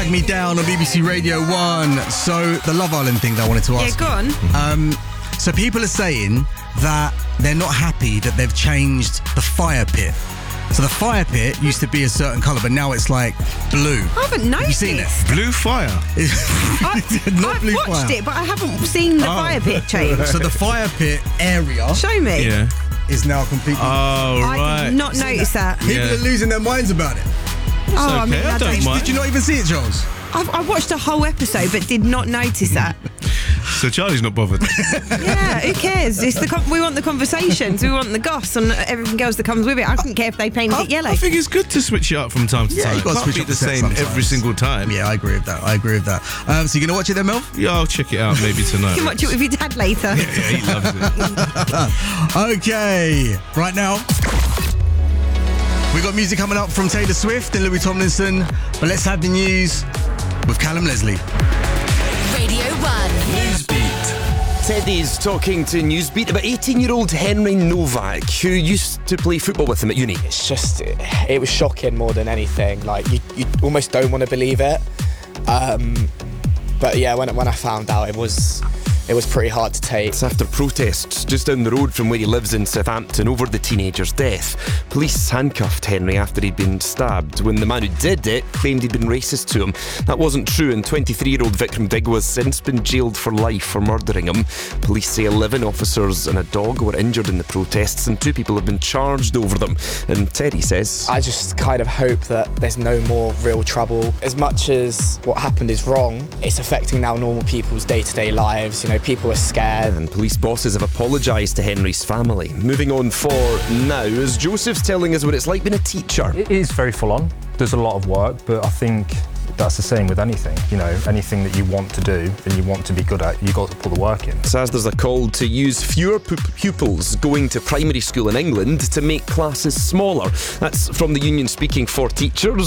Drag Me Down on BBC Radio 1. So, the Love Island thing that I wanted to ask. Yeah, go on. So people are saying that they're not happy that they've changed the fire pit. So the fire pit used to be a certain colour, but now it's like blue. I haven't noticed. Have you seen it? Blue fire. Not blue I've watched fire. it, but I haven't seen the fire pit change. So the fire pit area Show me. Yeah. is now completely... Oh, right. I did not notice that. People Yeah. are losing their minds about it. I mean, okay, I don't mind. Did you not even see it, Charles? I watched a whole episode, but did not notice that. So Charlie's not bothered. Yeah, who cares? It's we want the conversations, we want the goss and everything else that comes with it. I don't care if they paint it yellow. I think it's good to switch it up from time to Yeah, time. you got to It can't switch be up the the set same sometimes. every single time. Yeah, I agree with that. So you're going to watch it then, Mel? Yeah, I'll check it out maybe tonight. You can watch it with your dad later. Yeah, he loves it. Okay, right now we got music coming up from Taylor Swift and Louis Tomlinson, but let's have the news with Callum Leslie. Radio 1. Teddy's talking to Newsbeat about 18-year-old Henry Novak, who used to play football with him at uni. It was shocking more than anything. Like, you almost don't want to believe it. But yeah, when I found out, it was pretty hard to take. It's after protests just down the road from where he lives in Southampton over the teenager's death. Police handcuffed Henry after he'd been stabbed when the man who did it claimed he'd been racist to him. That wasn't true, and 23-year-old Vikram Digwa has since been jailed for life for murdering him. Police say 11 officers and a dog were injured in the protests, and 2 people have been charged over them. And Teddy says, I just kind of hope that there's no more real trouble. As much as what happened is wrong, it's affecting now normal people's day-to-day lives. You know, people are scared. and police bosses have apologised to Henry's family. Moving on for now, as Joseph's telling us what it's like being a teacher. It is very full on. There's a lot of work, but I think that's the same with anything. You know, anything that you want to do and you want to be good at, you've got to put the work in. Says there's a call to use fewer pupils going to primary school in England to make classes smaller. That's from the union speaking for teachers.